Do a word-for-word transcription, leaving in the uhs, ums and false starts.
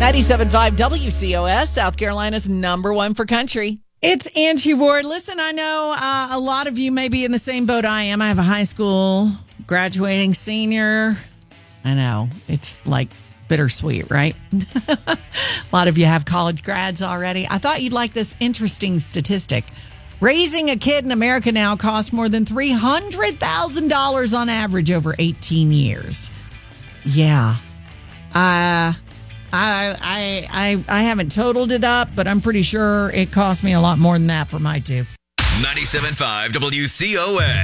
ninety-seven point five W C O S, South Carolina's number one for country. It's Angie Ward. Listen, I know uh, a lot of you may be in the same boat I am. I have a high school graduating senior. I know. It's like bittersweet, right? A lot of you have college grads already. I thought you'd like this interesting statistic. Raising a kid in America now costs more than three hundred thousand dollars on average over eighteen years. Yeah. Uh, I, I, I, I haven't totaled it up, but I'm pretty sure it cost me a lot more than that for my two. ninety-seven point five W C O S.